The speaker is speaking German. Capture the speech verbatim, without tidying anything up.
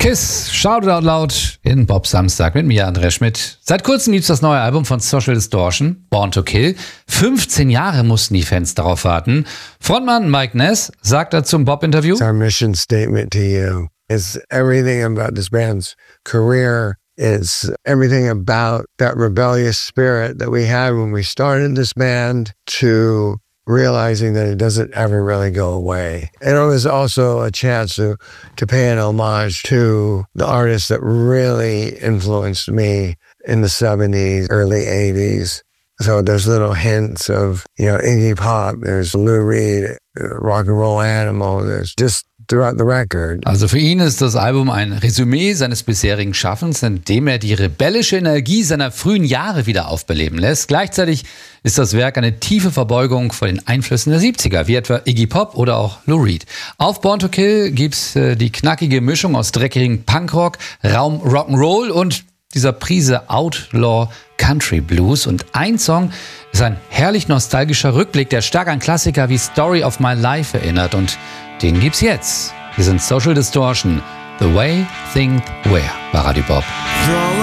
Kiss, Shout It Out Loud in Bob Samstag mit mir, André Schmidt. Seit kurzem gibt's das neue Album von Social Distortion, Born to Kill. fünfzehn Jahre mussten die Fans darauf warten. Frontmann Mike Ness sagt dazu im Bob-Interview: Our mission statement to you is everything about this band's career. Is everything about that rebellious spirit that we had when we started this band to realizing that it doesn't ever really go away. And it was also a chance to, to pay an homage to the artists that really influenced me in the seventies, early eighties. So there's little hints of, you know, Iggy Pop, there's Lou Reed, Rock and Roll Animal, there's just throughout the record. Also für ihn ist das Album ein Resümee seines bisherigen Schaffens, in dem er die rebellische Energie seiner frühen Jahre wieder aufbeleben lässt. Gleichzeitig ist das Werk eine tiefe Verbeugung vor den Einflüssen der siebziger, wie etwa Iggy Pop oder auch Lou Reed. Auf Born to Kill gibt's äh, die knackige Mischung aus dreckigem Punkrock, Raum Rock'n'Roll und dieser Prise Outlaw Country Blues. Und ein Song ist ein herrlich nostalgischer Rückblick, der stark an Klassiker wie Story of My Life erinnert. Und den gibt's jetzt. Wir sind Social Distortion, The Way Things Were bei Radio Bob.